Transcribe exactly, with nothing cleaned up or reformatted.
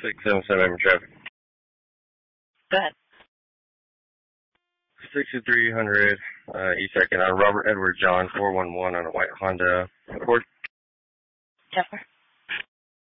six seven seven traffic. Go ahead. sixty-three hundred uh, East second on Robert Edward John four one one on a white Honda Accord. Yes, sir.